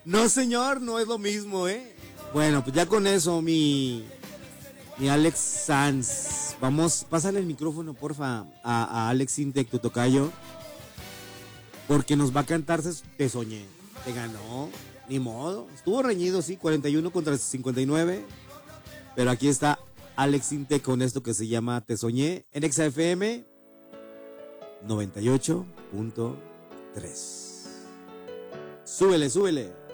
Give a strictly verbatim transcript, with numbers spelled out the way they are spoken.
No, señor, no es lo mismo, ¿eh? Bueno, pues ya con eso, mi, mi Alex Sanz. Vamos, pásale el micrófono, porfa, a, a Alex Intec, tu tocayo. Porque nos va a cantar Te Soñé. Te ganó, ni modo. Estuvo reñido, sí, cuarenta y uno contra cincuenta y nueve. Pero aquí está Alex Intec con esto que se llama Te Soñé en Exa F M noventa y ocho punto tres. Súbele, súbele.